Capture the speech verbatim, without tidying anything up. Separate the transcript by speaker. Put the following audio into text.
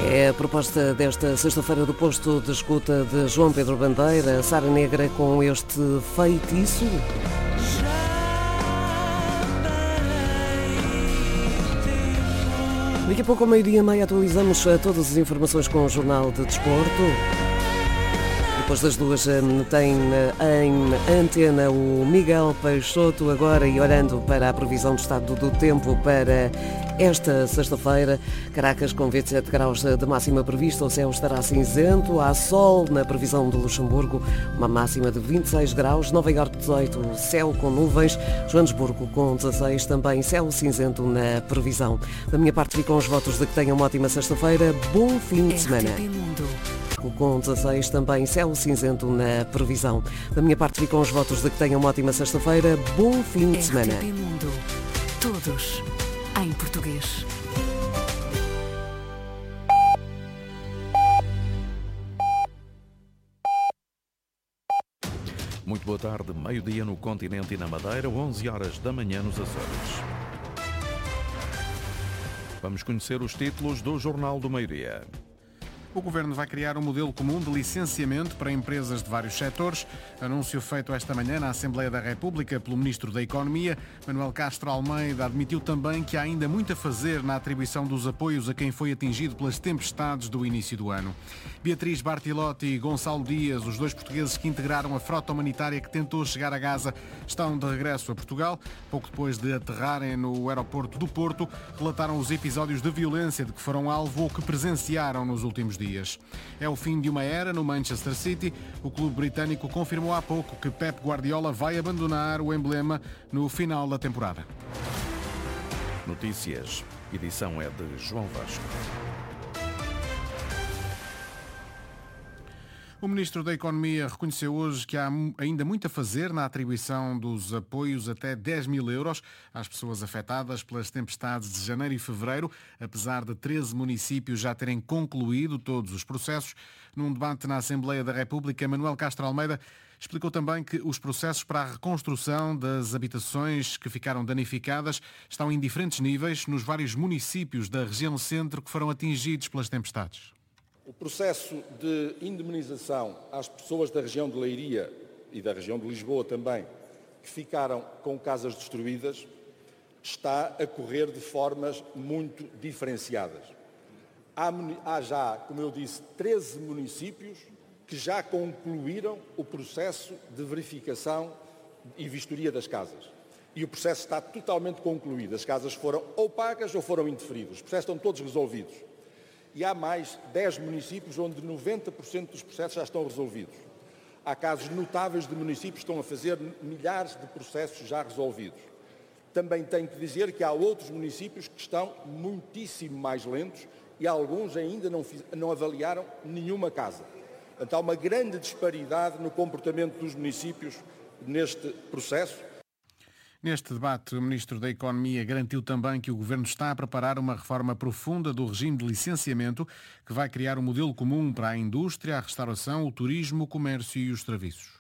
Speaker 1: É a proposta desta sexta-feira do posto de escuta de João Pedro Bandeira, Sara Negra, com este feitiço. Daqui a pouco, ao meio-dia e meia, atualizamos todas as informações com o Jornal de Desporto. Depois das duas tem em antena o Miguel Peixoto agora, e olhando para a previsão do estado do tempo para esta sexta-feira. Caracas com vinte e sete graus de máxima prevista, o céu estará cinzento, há sol na previsão de Luxemburgo, uma máxima de vinte e seis graus, Nova Iorque dezoito, céu com nuvens, Joanesburgo com dezasseis, também céu cinzento na previsão. Da minha parte ficam os votos de que tenham uma ótima sexta-feira, bom fim de semana. Com dezasseis, também céu cinzento na previsão. Da minha parte ficam os votos de que tenham uma ótima sexta-feira, bom fim de semana.
Speaker 2: R T P Mundo. Todos em português.
Speaker 3: Muito boa tarde, meio-dia no continente e na Madeira, onze horas da manhã nos Açores. Vamos conhecer os títulos do Jornal do Meio-Dia.
Speaker 4: O Governo vai criar um modelo comum de licenciamento para empresas de vários setores. Anúncio feito esta manhã na Assembleia da República pelo Ministro da Economia. Manuel Castro Almeida admitiu também que há ainda muito a fazer na atribuição dos apoios a quem foi atingido pelas tempestades do início do ano. Beatriz Bartilotti e Gonçalo Dias, os dois portugueses que integraram a frota humanitária que tentou chegar a Gaza, estão de regresso a Portugal. Pouco depois de aterrarem no aeroporto do Porto, relataram os episódios de violência de que foram alvo ou que presenciaram nos últimos dias. Dias. É o fim de uma era no Manchester City. O clube britânico confirmou há pouco que Pep Guardiola vai abandonar o emblema no final da temporada.
Speaker 3: Notícias. Edição é de João Vasco.
Speaker 4: O Ministro da Economia reconheceu hoje que há ainda muito a fazer na atribuição dos apoios até dez mil euros às pessoas afetadas pelas tempestades de janeiro e fevereiro, apesar de treze municípios já terem concluído todos os processos. Num debate na Assembleia da República, Manuel Castro Almeida explicou também que os processos para a reconstrução das habitações que ficaram danificadas estão em diferentes níveis nos vários municípios da região centro que foram atingidos pelas tempestades.
Speaker 5: O processo de indemnização às pessoas da região de Leiria e da região de Lisboa também, que ficaram com casas destruídas, está a correr de formas muito diferenciadas. Há, há já, como eu disse, treze municípios que já concluíram o processo de verificação e vistoria das casas. E o processo está totalmente concluído. As casas foram ou pagas ou foram indeferidas. Os processos estão todos resolvidos. E há mais dez municípios onde noventa por cento dos processos já estão resolvidos. Há casos notáveis de municípios que estão a fazer milhares de processos já resolvidos. Também tenho que dizer que há outros municípios que estão muitíssimo mais lentos e alguns ainda não, fiz, não avaliaram nenhuma casa. Portanto, há uma grande disparidade no comportamento dos municípios neste processo.
Speaker 4: Neste debate, o Ministro da Economia garantiu também que o Governo está a preparar uma reforma profunda do regime de licenciamento que vai criar um modelo comum para a indústria, a restauração, o turismo, o comércio e os serviços.